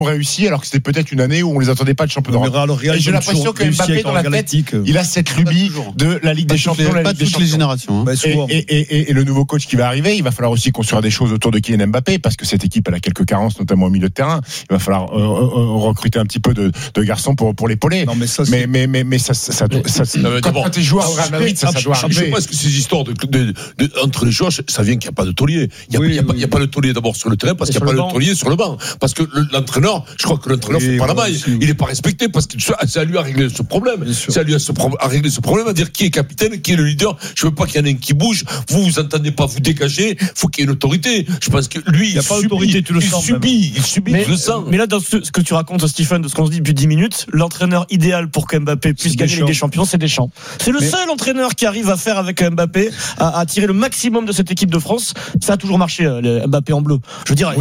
réussi alors que c'était peut-être une année où on les attendait pas de champion d'Europe. Et j'ai l'impression que Mbappé dans la tête, il a cette lubie de la Ligue des Champions, pas toutes les générations. Et le nouveau coach qui va arriver, il va falloir aussi construire des choses autour de Kylian Mbappé parce que cette équipe elle a quelques carences, notamment au milieu de terrain. Il va falloir recruter un petit peu de garçons pour l'épauler. Non, mais ça, quand t'es joueur au Real Madrid, ça doit arriver. Je pense que ces histoires entre les joueurs, ça vient qu'il n'y a pas de taulier. Il n'y a pas le taulier d'abord sur le terrain parce qu'il n'y a pas le taulier sur le banc. Parce que l'entraîneur, je crois que l'entraîneur fait pas la maille. Il n'est pas respecté parce que c'est à lui à régler ce problème. C'est à lui à régler ce problème, à dire qui est capitaine, qui est le leader. Je veux pas qu'il y en ait un qui bouge. Vous entendez pas, vous dégagez. Faut qu'il y ait une autorité. Je pense que lui, il subit, tu le sens. Mais là, dans ce que tu racontes, Stephen, de ce qu'on se dit depuis 10 minutes, l'entraîneur idéal pour que Mbappé puisse gagner la Ligue des Champions, c'est Deschamps. C'est le seul entraîneur qui arrive à faire avec Mbappé, à tirer le maximum de cette équipe de France. Ça a toujours marché, Mbappé en bleu. Je veux dire,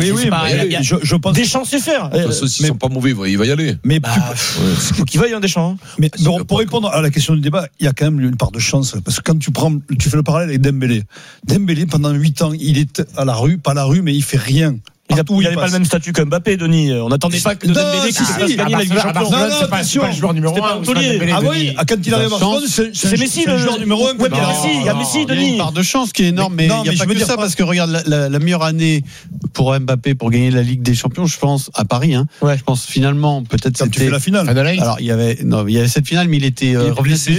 je pense. Deschamps sait faire. S'ils sont pas mauvais, il va y aller. Mais faut qu'il vaille, Deschamps. Mais pour répondre à la question du débat, il y a quand même une part de chance parce que quand tu fais le parallèle avec Dembélé, pendant 8 ans, il est à la rue, pas à la rue, mais il fait rien. Il n'avait pas le même statut que Mbappé, Denis. On n'attendait pas que Dembélé qui gagner la Ligue des Champions. C'est pas le joueur numéro 1. Ah oui, quand il arrive à Barcelone, c'est Messi le joueur numéro 1. Il y a Messi, Denis. Il y a une part de chance qui est énorme, mais il n'y a pas que ça parce que regarde la meilleure année pour Mbappé pour gagner la Ligue des Champions, je pense à Paris. Je pense finalement peut-être c'était. Tu fais la finale. Alors il y avait cette finale, mais il était blessé.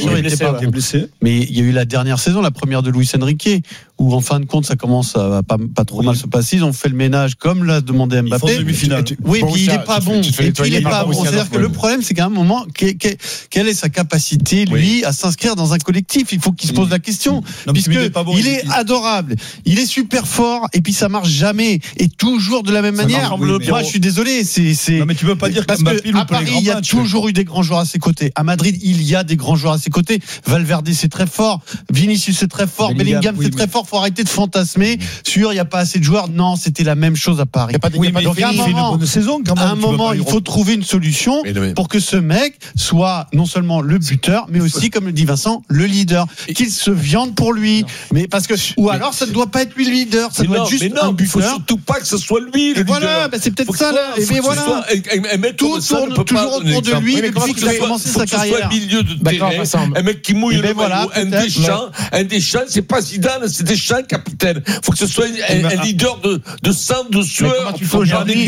Mais il y a eu la dernière saison, la première de Luis Enrique, où en fin de compte ça commence à pas trop mal se passer. Ils ont fait le ménage comme l'a demandé Mbappé. Oui, puis il n'est pas bon. Il n'est pas bon. C'est-à-dire que le problème, c'est qu'à un moment, quelle est sa capacité, lui, à s'inscrire dans un collectif? Il faut qu'il se pose la question. Puisque il est adorable, il est super fort, et puis ça marche jamais, et toujours de la même manière. Moi, je suis désolé. Non, mais tu peux pas dire parce qu'à Paris, il y a toujours eu des grands joueurs à ses côtés. À Madrid, il y a des grands joueurs à ses côtés. Valverde, c'est très fort. Vinicius, c'est très fort. Bellingham, c'est très fort. Faut arrêter de fantasmer sur il n'y a pas assez de joueurs. Non, c'était la même chose à Paris. Donc à un moment, il faut trouver une solution pour que ce mec soit non seulement le buteur, mais aussi, comme le dit Vincent, le leader. Qu'il se viande pour lui. Mais parce que alors ça ne doit pas être lui le leader, ça doit être juste un buteur. Il faut surtout pas que ce soit lui le leader. Voilà, c'est peut-être ça là. Et voilà. Tout tourne toujours autour de lui depuis qu'il a commencé sa carrière. Un milieu de terrain, un mec qui mouille le maillot, un Deschamps, c'est pas Zidane, c'est Deschamps capitaine. Faut que ce soit un leader de sang, de sueur. Et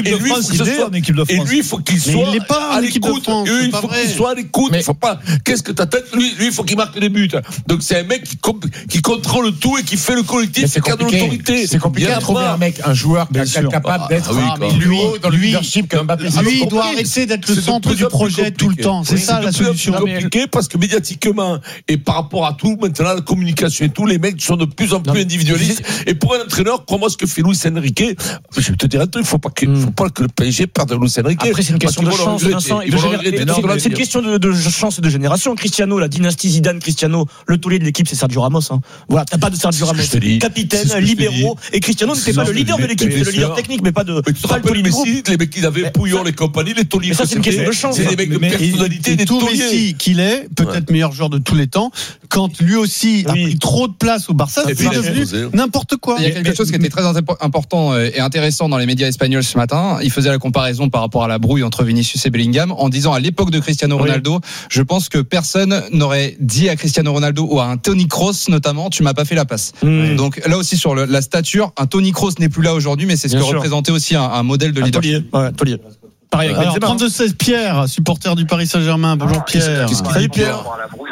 lui, il faut qu'il soit à l'écoute. Il faut qu'il soit à l'écoute. Il faut pas. Qu'est-ce que t'attends? Lui, il faut qu'il marque des buts. Donc c'est un mec qui contrôle tout et qui fait le collectif, qui a de l'autorité. C'est compliqué de trouver un joueur capable d'être lui dans le leadership comme Mbappé. Lui, il doit arrêter d'être le centre du projet tout le temps. C'est ça la solution. C'est compliqué parce que médiatiquement et par rapport à tout, maintenant la communication et tout, les mecs sont de plus en plus individualistes. Et pour un entraîneur, crois-moi ce que fait Luis Enrique, je te dirais, il faut pas que le PSG perde Luis Enrique. Après, c'est une question de chance, Vincent. C'est une question de chance et de génération. Cristiano, la dynastie Zidane, Cristiano, le taulier de l'équipe, c'est Sergio Ramos. Voilà, t'as pas de Sergio Ramos. Capitaine, libéraux. Et Cristiano n'était pas le leader de l'équipe, c'est le leader technique, mais pas de. Tu te rappelles Messi, les mecs qui avaient Puyol et compagnie, les tauliers. Ça, c'est une question de chance. C'est des mecs de personnalité, des tauliers. Messi qu'il est, peut-être meilleur joueur de tous les temps, quand lui aussi a pris trop de place au Barça, c'est devenu n'importe quoi. Il y a quelque chose qui était très important et intéressant dans les médias espagnols ce matin. Il faisait la comparaison par rapport à la brouille entre Vinicius et Bellingham en disant à l'époque de Cristiano Ronaldo, je pense que personne n'aurait dit à Cristiano Ronaldo ou à un Toni Kroos notamment, tu m'as pas fait la passe. Donc là aussi sur la stature, un Toni Kroos n'est plus là aujourd'hui, mais c'est ce que représentait aussi un modèle de leadership. Taulier. Pareil, alors 32-16, Pierre, supporter du Paris Saint-Germain. Bonjour Pierre. Salut Pierre.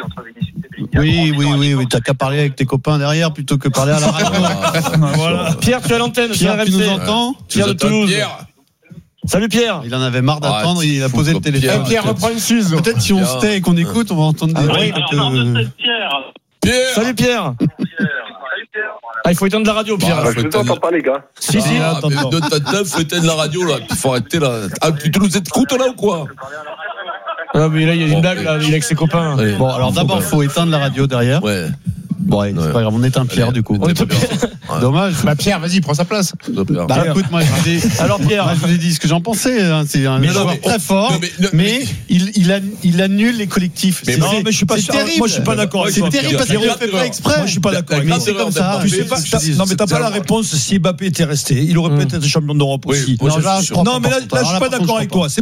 Oui, t'as qu'à parler avec tes copains derrière plutôt que parler à la radio. Voilà. Pierre, tu as l'antenne. Pierre, tu nous entends? Pierre de Toulouse. Salut Pierre. Il en avait marre d'attendre, il a posé le téléphone. Pierre reprend une suze. Peut-être si on se tait et qu'on écoute, on va entendre des bruits. Salut Pierre. Il faut éteindre la radio, Pierre. Je vous entends pas, les gars. Si. De ta faut éteindre la radio, là. Il faut arrêter, là. Tu nous écoutes, là, ou quoi? Ah, mais là, il y a une blague, là. Il est avec ses copains. Bon, alors d'abord, il faut éteindre la radio derrière. Ouais. Bon, c'est pas grave, on est un Pierre du coup. On est pas Dommage. Bah Pierre, vas-y, prends sa place. Bah écoute, moi alors Pierre, je vous ai dit ce que j'en pensais. C'est un joueur très fort, mais il annule les collectifs. Mais je suis pas sûr. Moi, je suis pas d'accord avec toi. C'est terrible parce qu'il le fait pas exprès. Moi, je suis pas d'accord. Mais c'est comme ça. Non, mais t'as pas la réponse. Si Mbappé était resté, il aurait peut-être été champion d'Europe aussi. Non, mais là, je suis pas d'accord avec toi.